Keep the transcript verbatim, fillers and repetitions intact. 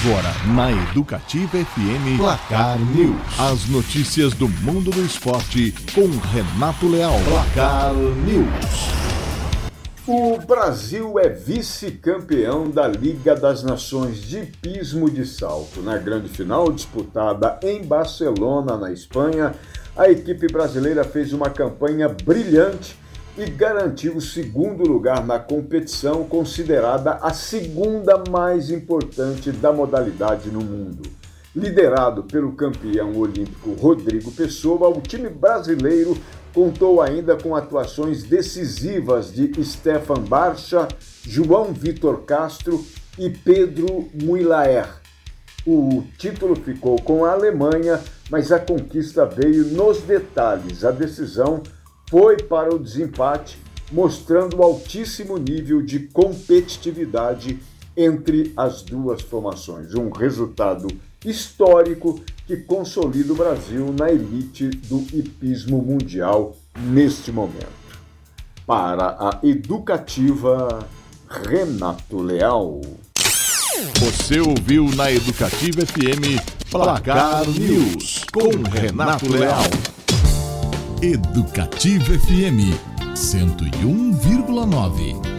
Agora, na Educativa F M, Placar News. As notícias do mundo do esporte com Renato Leal. Placar News. O Brasil é vice-campeão da Liga das Nações de hipismo de salto. Na grande final, disputada em Barcelona, na Espanha, a equipe brasileira fez uma campanha brilhante e garantiu o segundo lugar na competição, considerada a segunda mais importante da modalidade no mundo. Liderado pelo campeão olímpico Rodrigo Pessoa, o time brasileiro contou ainda com atuações decisivas de Stefan Barcha, João Vitor Castro e Pedro Muilaer. O título ficou com a Alemanha, mas a conquista veio nos detalhes. A decisão foi para o desempate, mostrando o altíssimo nível de competitividade entre as duas formações. Um resultado histórico que consolida o Brasil na elite do hipismo mundial neste momento. Para a Educativa, Renato Leal. Você ouviu na Educativa F M Placar News com Renato Leal. Educativa F M cento e um vírgula nove.